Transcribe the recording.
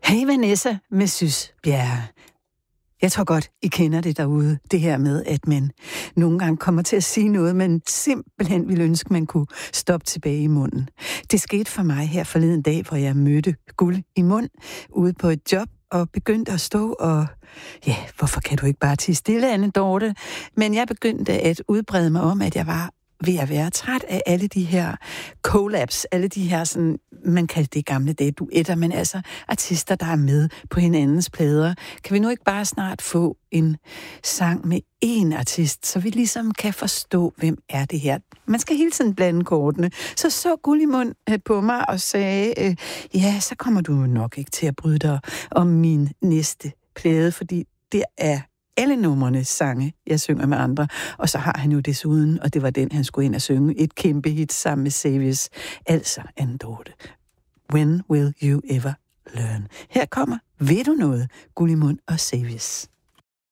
Hey Vanessa med Sys Bjerre. Jeg tror godt, I kender det derude, det her med, at man nogle gange kommer til at sige noget, man simpelthen ville ønske, man kunne stoppe tilbage i munden. Det skete for mig her forleden dag, hvor jeg mødte guld i mund ude på et job, og begyndte at stå og, ja, hvorfor kan du ikke bare tie stille, Anne Dorte? Men jeg begyndte at udbrede mig om, at jeg var ved at være træt af alle de her collabs, alle de her, sådan, man kaldte det i gamle dage, duetter, men altså artister, der er med på hinandens plader. Kan vi nu ikke bare snart få en sang med én artist, så vi ligesom kan forstå, hvem er det her? Man skal hele tiden blande kortene. Så guld i mund på mig og sagde, ja, så kommer du nok ikke til at bryde dig om min næste plade, fordi det er alle numrene sange, jeg synger med andre. Og så har han jo desuden, og det var den, han skulle ind og synge, et kæmpe hit sammen med Savious. Altså, Anne Dorte. When will you ever learn? Her kommer, ved du noget, Guld i mund og Savious.